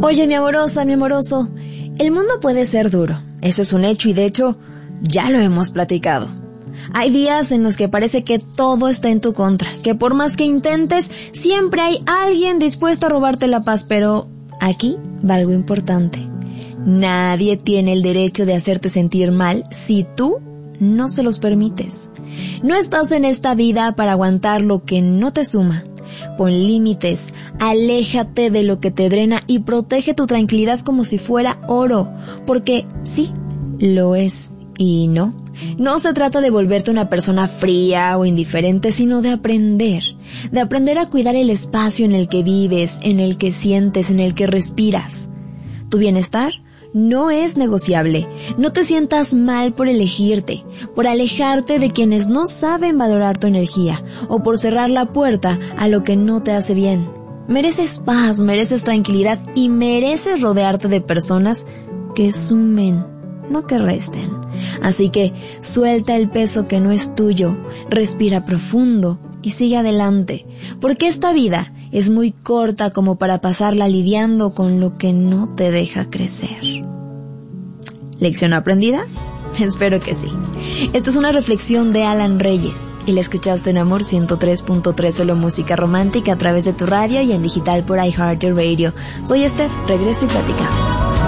Oye, mi amorosa, mi amoroso, el mundo puede ser duro, eso es un hecho y de hecho ya lo hemos platicado. Hay días en los que parece que todo está en tu contra, que por más que intentes, siempre hay alguien dispuesto a robarte la paz, pero aquí va algo importante. Nadie tiene el derecho de hacerte sentir mal si tú no se los permites. No estás en esta vida para aguantar lo que no te suma. Pon límites, aléjate de lo que te drena y protege tu tranquilidad como si fuera oro, porque sí, lo es. Y no se trata de volverte una persona fría o indiferente, sino de aprender a cuidar el espacio en el que vives, en el que sientes, en el que respiras. Tu bienestar no es negociable. No te sientas mal por elegirte, por alejarte de quienes no saben valorar tu energía o por cerrar la puerta a lo que no te hace bien. Mereces paz, mereces tranquilidad y mereces rodearte de personas que sumen, no que resten. Así que suelta el peso que no es tuyo, respira profundo y sigue adelante, porque esta vida es muy corta como para pasarla lidiando con lo que no te deja crecer. ¿Lección aprendida? Espero que sí. Esta es una reflexión de Alan Reyes y la escuchaste en Amor 103.3, solo música romántica a través de tu radio y en digital por iHeartRadio. Soy Steph, regreso y platicamos.